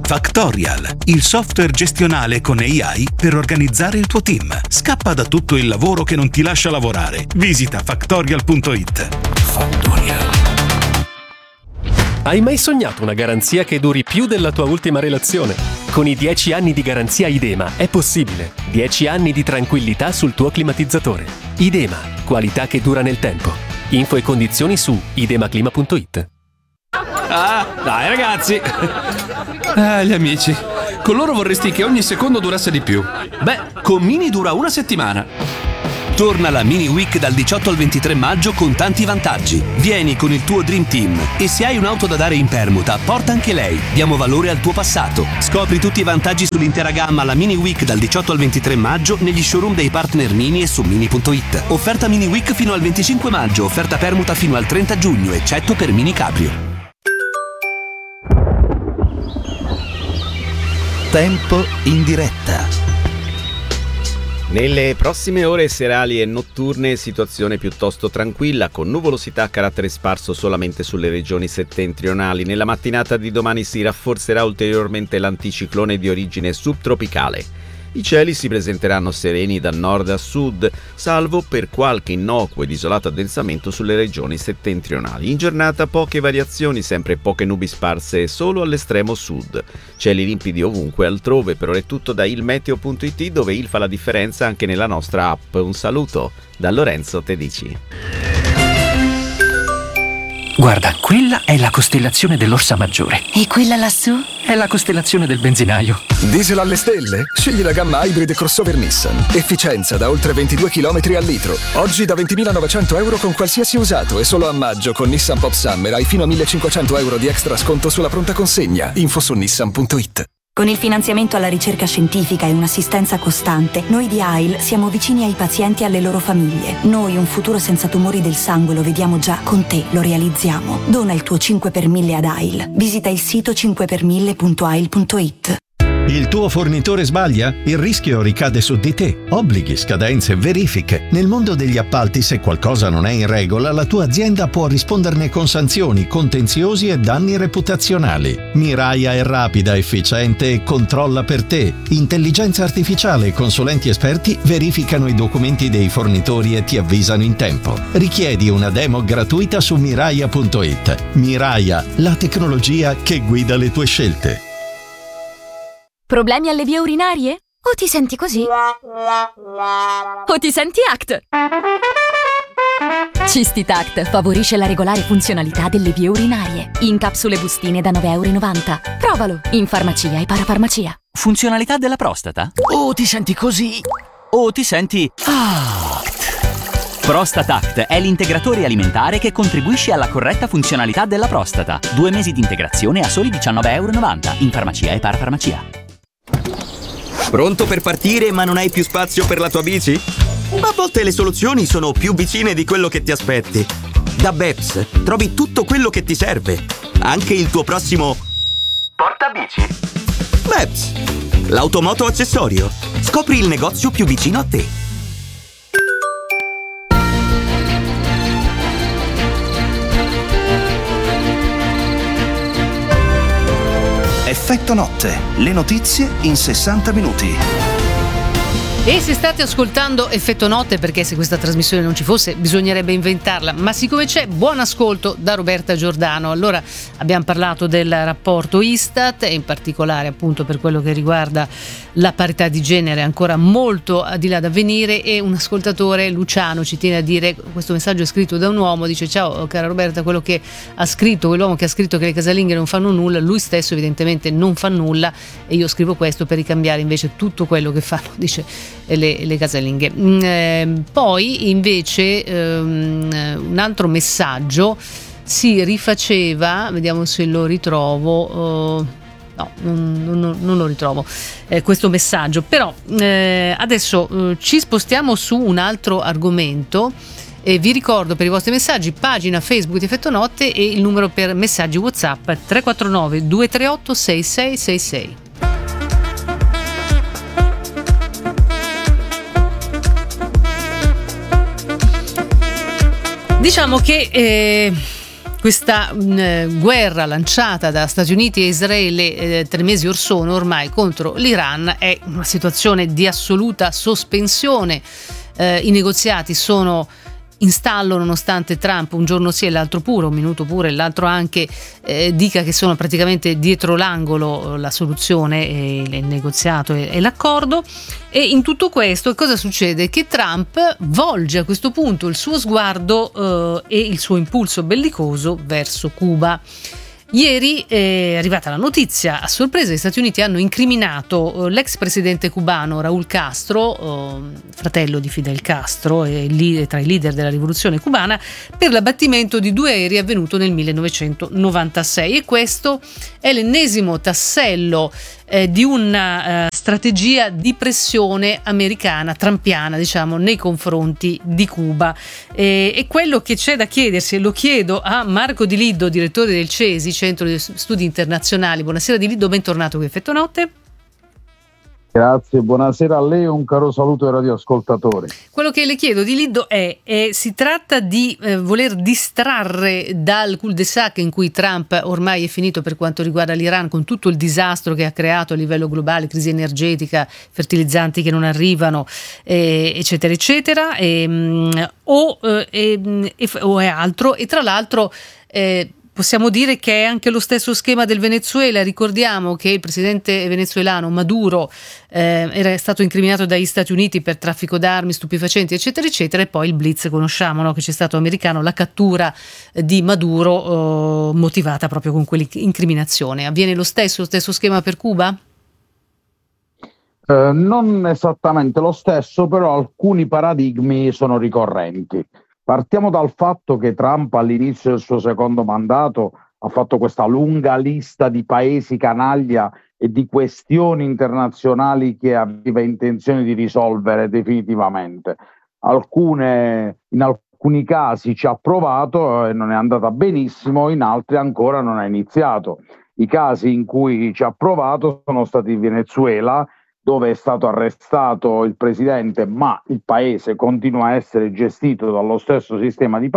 Factorial, il software gestionale con AI per organizzare il tuo team. Scappa da tutto il lavoro che non ti lascia lavorare. Visita factorial.it. Factorial. Hai mai sognato una garanzia che duri più della tua ultima relazione? Con i 10 anni di garanzia Idema è possibile. 10 anni di tranquillità sul tuo climatizzatore. Idema, qualità che dura nel tempo. Info e condizioni su idemaclima.it. Ah, dai ragazzi! Gli amici. Con loro vorresti che ogni secondo durasse di più. Beh, con Mini dura una settimana. Torna la Mini Week dal 18 al 23 maggio con tanti vantaggi. Vieni con il tuo Dream Team e se hai un'auto da dare in permuta, porta anche lei. Diamo valore al tuo passato. Scopri tutti i vantaggi sull'intera gamma alla Mini Week dal 18 al 23 maggio negli showroom dei partner Mini e su Mini.it. Offerta Mini Week fino al 25 maggio, offerta permuta fino al 30 giugno, eccetto per Mini Cabrio. Tempo in diretta. Nelle prossime ore serali e notturne situazione piuttosto tranquilla, con nuvolosità a carattere sparso solamente sulle regioni settentrionali. Nella mattinata di domani si rafforzerà ulteriormente l'anticiclone di origine subtropicale. I cieli si presenteranno sereni da nord a sud, salvo per qualche innocuo ed isolato addensamento sulle regioni settentrionali. In giornata poche variazioni, sempre poche nubi sparse solo all'estremo sud. Cieli limpidi ovunque altrove. Per ora è tutto da ilmeteo.it, dove il fa la differenza anche nella nostra app. Un saluto da Lorenzo Tedici. Guarda, quella è la costellazione dell'Orsa Maggiore. E quella lassù? È la costellazione del benzinaio. Diesel alle stelle? Scegli la gamma Hybrid crossover Nissan. Efficienza da oltre 22 km al litro. Oggi da 20.900 euro con qualsiasi usato e solo a maggio con Nissan Pop Summer hai fino a 1.500 euro di extra sconto sulla pronta consegna. Info su nissan.it. Con il finanziamento alla ricerca scientifica e un'assistenza costante, noi di AIL siamo vicini ai pazienti e alle loro famiglie. Noi un futuro senza tumori del sangue lo vediamo già, con te lo realizziamo. Dona il tuo 5 per 1000 ad AIL. Visita il sito 5per1000.ail.it. Il tuo fornitore sbaglia? Il rischio ricade su di te. Obblighi, scadenze, verifiche. Nel mondo degli appalti, se qualcosa non è in regola, la tua azienda può risponderne con sanzioni, contenziosi e danni reputazionali. Miraia è rapida, efficiente e controlla per te. Intelligenza artificiale e consulenti esperti verificano i documenti dei fornitori e ti avvisano in tempo. Richiedi una demo gratuita su miraia.it. Miraia, la tecnologia che guida le tue scelte. Problemi alle vie urinarie? O ti senti così? O ti senti ACT? Cistitact favorisce la regolare funzionalità delle vie urinarie. In capsule bustine da €9,90. Provalo in farmacia e parafarmacia. Funzionalità della prostata? O ti senti così? O ti senti ACT? ProstataCT è l'integratore alimentare che contribuisce alla corretta funzionalità della prostata. 2 mesi di integrazione a soli €19,90 in farmacia e parafarmacia. Pronto per partire ma non hai più spazio per la tua bici? A volte le soluzioni sono più vicine di quello che ti aspetti. Da Beps trovi tutto quello che ti serve, anche il tuo prossimo portabici. Beps, l'automoto accessorio. Scopri il negozio più vicino a te. Effetto notte, le notizie in 60 minuti. E se state ascoltando Effetto Notte, perché se questa trasmissione non ci fosse bisognerebbe inventarla, ma siccome c'è, buon ascolto da Roberta Giordano. Allora, abbiamo parlato del rapporto Istat e in particolare appunto per quello che riguarda la parità di genere, ancora molto di là da venire, e un ascoltatore, Luciano, ci tiene a dire, questo messaggio è scritto da un uomo, dice: ciao cara Roberta, quello che ha scritto, quell'uomo che ha scritto che le casalinghe non fanno nulla, lui stesso evidentemente non fa nulla, e io scrivo questo per ricambiare invece tutto quello che fanno, dice, le casalinghe. Poi invece un altro messaggio si rifaceva, vediamo se lo ritrovo, no, non lo ritrovo questo messaggio, però adesso ci spostiamo su un altro argomento e vi ricordo per i vostri messaggi pagina Facebook di Effetto Notte e il numero per messaggi WhatsApp 349 238 6666. Diciamo che questa guerra lanciata da Stati Uniti e Israele 3 mesi or sono ormai contro l'Iran è una situazione di assoluta sospensione. I negoziati sono in stallo nonostante Trump un giorno sì e l'altro pure, un minuto pure e l'altro anche dica che sono praticamente dietro l'angolo la soluzione, il negoziato e l'accordo. E in tutto questo cosa succede? Che Trump volge a questo punto il suo sguardo e il suo impulso bellicoso verso Cuba. Ieri è arrivata la notizia, a sorpresa gli Stati Uniti hanno incriminato l'ex presidente cubano Raúl Castro, fratello di Fidel Castro e tra i leader della rivoluzione cubana, per l'abbattimento di 2 aerei avvenuto nel 1996, e questo è l'ennesimo tassello di una strategia di pressione americana, trampiana, diciamo, nei confronti di Cuba. E quello che c'è da chiedersi, e lo chiedo a Marco Di Liddo, direttore del CESI, Centro di Studi Internazionali. Buonasera Di Liddo, bentornato qui a Effetto Notte. Grazie, buonasera a lei e un caro saluto ai radioascoltatori. Quello che le chiedo Di Liddo si tratta di voler distrarre dal cul-de-sac in cui Trump ormai è finito per quanto riguarda l'Iran, con tutto il disastro che ha creato a livello globale, crisi energetica, fertilizzanti che non arrivano, eccetera eccetera, o è altro. E tra l'altro possiamo dire che è anche lo stesso schema del Venezuela. Ricordiamo che il presidente venezuelano Maduro era stato incriminato dagli Stati Uniti per traffico d'armi, stupefacenti, eccetera, eccetera, e poi il blitz, conosciamo, no? Che c'è stato americano, la cattura di Maduro motivata proprio con quell'incriminazione. Avviene lo stesso schema per Cuba? Non esattamente lo stesso, però alcuni paradigmi sono ricorrenti. Partiamo dal fatto che Trump all'inizio del suo secondo mandato ha fatto questa lunga lista di paesi canaglia e di questioni internazionali che aveva intenzione di risolvere definitivamente. In alcuni casi ci ha provato e non è andata benissimo, in altri ancora non ha iniziato. I casi in cui ci ha provato sono stati il Venezuela, dove è stato arrestato il presidente, ma il paese continua a essere gestito dallo stesso sistema di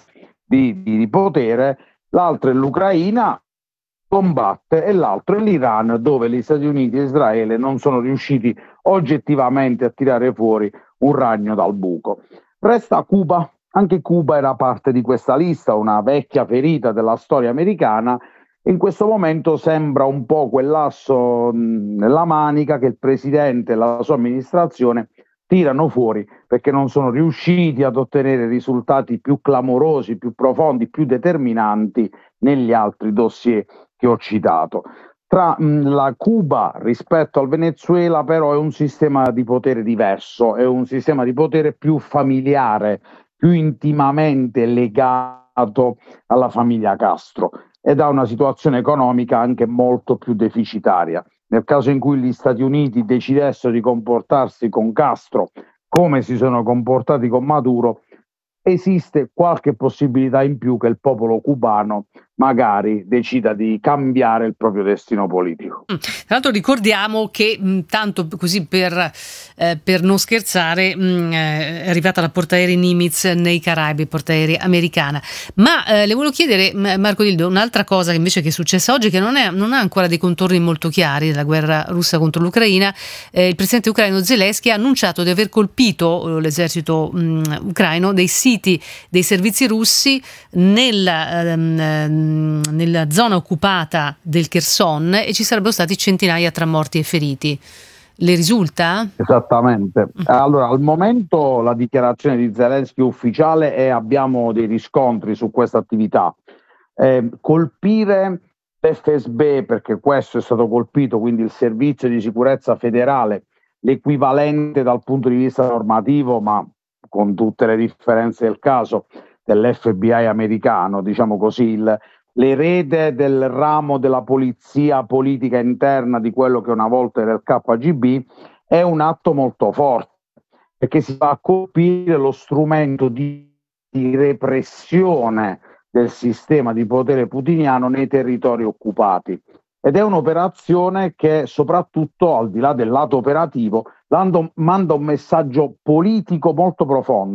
potere. L'altro è l'Ucraina, combatte, e l'altro è l'Iran, dove gli Stati Uniti e Israele non sono riusciti oggettivamente a tirare fuori un ragno dal buco. Resta Cuba. Anche Cuba era parte di questa lista, una vecchia ferita della storia americana. In questo momento sembra un po' quell'asso nella manica che il presidente e la sua amministrazione tirano fuori, perché non sono riusciti ad ottenere risultati più clamorosi, più profondi, più determinanti negli altri dossier che ho citato. Tra la Cuba rispetto al Venezuela però è un sistema di potere diverso, è un sistema di potere più familiare, più intimamente legato alla famiglia Castro, ed ha una situazione economica anche molto più deficitaria. Nel caso in cui gli Stati Uniti decidessero di comportarsi con Castro come si sono comportati con Maduro, esiste qualche possibilità in più che il popolo cubano magari decida di cambiare il proprio destino politico. Tra l'altro ricordiamo che tanto così per non scherzare è arrivata la portaerei Nimitz nei Caraibi, portaerei americana. Ma le volevo chiedere, Marco Dildo, un'altra cosa che invece che è successa oggi, che non ha ancora dei contorni molto chiari della guerra russa contro l'Ucraina. Il presidente ucraino Zelensky ha annunciato di aver colpito l'esercito ucraino dei siti dei servizi russi nella zona occupata del Kherson, e ci sarebbero stati centinaia tra morti e feriti. Le risulta? Esattamente. Allora, al momento la dichiarazione di Zelensky ufficiale è: abbiamo dei riscontri su questa attività. Colpire l'FSB, perché questo è stato colpito, quindi il servizio di sicurezza federale, l'equivalente dal punto di vista normativo, ma con tutte le differenze del caso, dell'FBI americano, diciamo così, l'erede del ramo della polizia politica interna di quello che una volta era il KGB, è un atto molto forte, perché si va a colpire lo strumento di repressione del sistema di potere putiniano nei territori occupati. Ed è un'operazione che, soprattutto al di là del lato operativo, manda un messaggio politico molto profondo.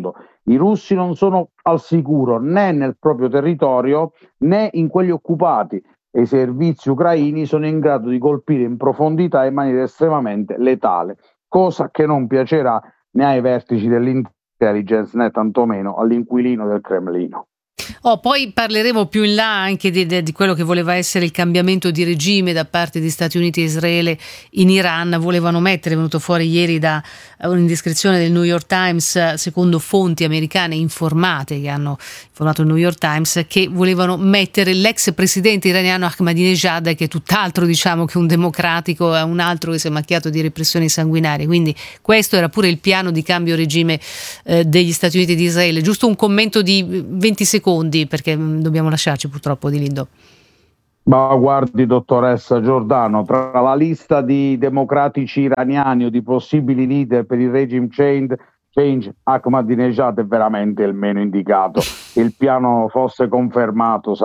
I russi non sono al sicuro né nel proprio territorio né in quelli occupati e i servizi ucraini sono in grado di colpire in profondità in maniera estremamente letale, cosa che non piacerà né ai vertici dell'intelligence né tantomeno all'inquilino del Cremlino. Poi parleremo più in là anche di quello che voleva essere il cambiamento di regime da parte di Stati Uniti e Israele in Iran. Volevano mettere, è venuto fuori ieri da un'indiscrezione del New York Times, secondo fonti americane informate che hanno informato il New York Times, che volevano mettere l'ex presidente iraniano Ahmadinejad, che è tutt'altro che un democratico, è un altro che si è macchiato di repressioni sanguinarie. Quindi questo era pure il piano di cambio regime degli Stati Uniti e di Israele. Giusto un commento di 20 secondi, perché dobbiamo lasciarci purtroppo, di Lindo. Ma guardi, dottoressa Giordano, tra la lista di democratici iraniani o di possibili leader per il regime change, Ahmadinejad è veramente il meno indicato. Il piano fosse confermato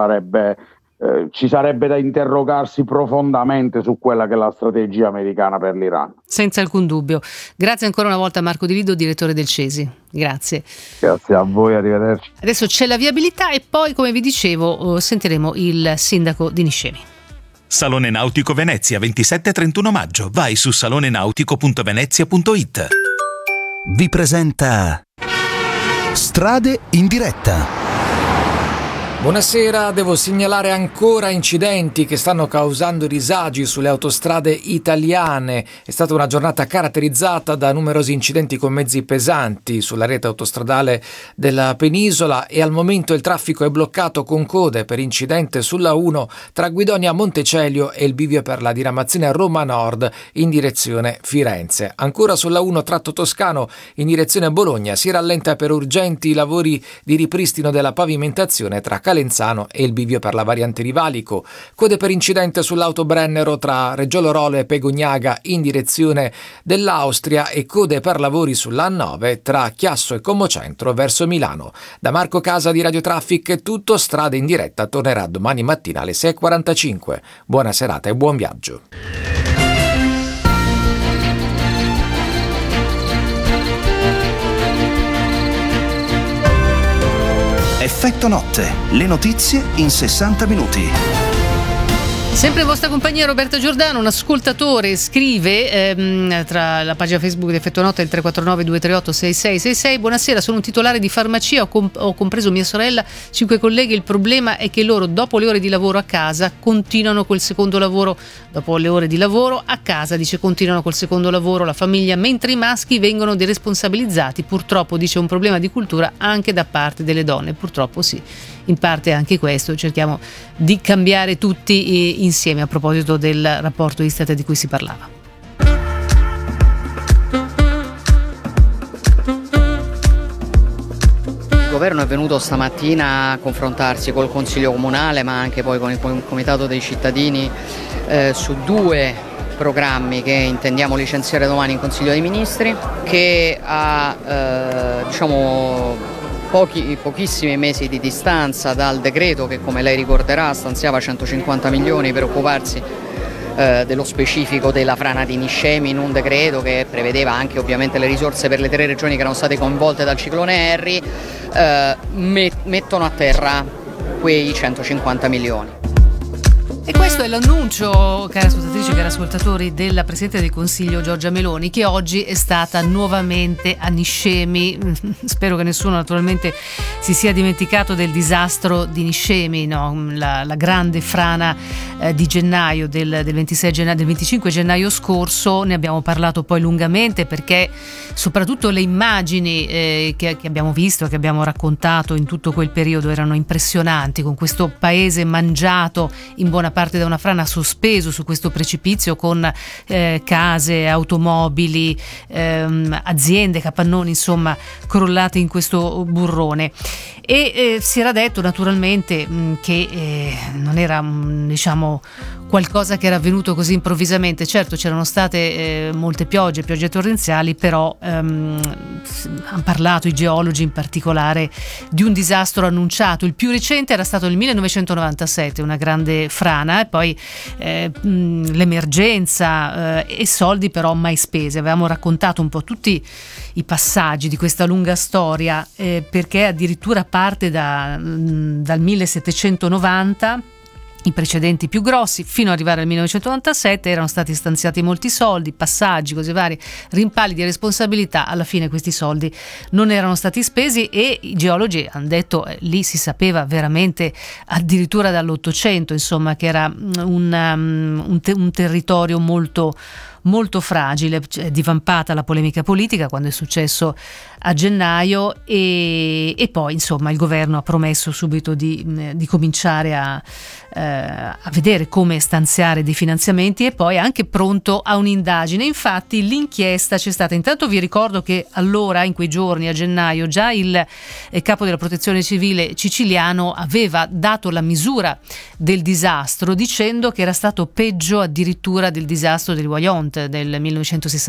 ci sarebbe da interrogarsi profondamente su quella che è la strategia americana per l'Iran. Senza alcun dubbio. Grazie ancora una volta a Marco Di Lido, direttore del CESI. Grazie. Grazie a voi, arrivederci. Adesso c'è la viabilità e poi, come vi dicevo, sentiremo il sindaco di Niscemi. Salone Nautico Venezia, 27-31 maggio. Vai su salonenautico.venezia.it. Vi presenta Strade in diretta. Buonasera, devo segnalare ancora incidenti che stanno causando disagi sulle autostrade italiane. È stata una giornata caratterizzata da numerosi incidenti con mezzi pesanti sulla rete autostradale della penisola e al momento il traffico è bloccato con code per incidente sulla 1 tra Guidonia Montecelio e il bivio per la diramazione a Roma Nord in direzione Firenze. Ancora sulla 1 tratto toscano in direzione Bologna si rallenta per urgenti lavori di ripristino della pavimentazione tra Calenzano e il bivio per la variante Rivalico. Code per incidente sull'auto Brennero tra Reggiolo Rolo e Pegognaga in direzione dell'Austria e code per lavori sulla A9 tra Chiasso e Comocentro verso Milano. Da Marco Casa di Radio Traffic è tutto. Strade in diretta tornerà domani mattina alle 6.45. Buona serata e buon viaggio. Effetto notte, le notizie in 60 minuti. Sempre in vostra compagnia Roberta Giordano. Un ascoltatore scrive tra la pagina Facebook di Effetto Notte, il 349 238 6666: buonasera, sono un titolare di farmacia, ho compreso mia sorella, 5 colleghi. Il problema è che loro dopo le ore di lavoro a casa continuano col secondo lavoro, dopo le ore di lavoro a casa, dice, continuano col secondo lavoro, la famiglia, mentre i maschi vengono deresponsabilizzati. Purtroppo, dice, un problema di cultura anche da parte delle donne. Purtroppo sì, in parte anche questo cerchiamo di cambiare tutti insieme, a proposito del rapporto Istat di cui si parlava. Il governo è venuto stamattina a confrontarsi col Consiglio Comunale, ma anche poi con il Comitato dei Cittadini su 2 programmi che intendiamo licenziare domani in Consiglio dei Ministri, che ha pochissimi mesi di distanza dal decreto che, come lei ricorderà, stanziava 150 milioni per occuparsi dello specifico della frana di Niscemi, in un decreto che prevedeva anche ovviamente le risorse per le 3 regioni che erano state coinvolte dal ciclone Harry. Mettono a terra quei 150 milioni. E questo è l'annuncio, cara ascoltatrici, cari ascoltatori, della Presidente del Consiglio Giorgia Meloni, che oggi è stata nuovamente a Niscemi. Spero che nessuno naturalmente si sia dimenticato del disastro di Niscemi, no? La grande frana di gennaio, del 25 gennaio scorso. Ne abbiamo parlato poi lungamente, perché soprattutto le immagini che abbiamo visto, che abbiamo raccontato in tutto quel periodo erano impressionanti, con questo paese mangiato in buona parte da una frana, sospeso su questo precipizio, con case, automobili, aziende, capannoni, insomma, crollate in questo burrone. E si era detto naturalmente che non era qualcosa che era avvenuto così improvvisamente. Certo, c'erano state molte piogge torrenziali, però hanno parlato i geologi in particolare di un disastro annunciato. Il più recente era stato nel 1997, una grande frana, e poi l'emergenza e soldi però mai spesi. Avevamo raccontato un po' tutti i passaggi di questa lunga storia, perché addirittura parte dal 1790. I precedenti più grossi, fino ad arrivare al 1997, erano stati stanziati molti soldi, passaggi, cose varie, rimpalli di responsabilità. Alla fine questi soldi non erano stati spesi e i geologi hanno detto, lì si sapeva veramente addirittura dall'Ottocento, insomma, che era un territorio molto fragile. È divampata la polemica politica quando è successo a gennaio e poi insomma il governo ha promesso subito di cominciare a vedere come stanziare dei finanziamenti, e poi anche pronto a un'indagine. Infatti l'inchiesta c'è stata. Intanto vi ricordo che allora, in quei giorni a gennaio, già il capo della protezione civile siciliano aveva dato la misura del disastro, dicendo che era stato peggio addirittura del disastro del Vajont del 1960.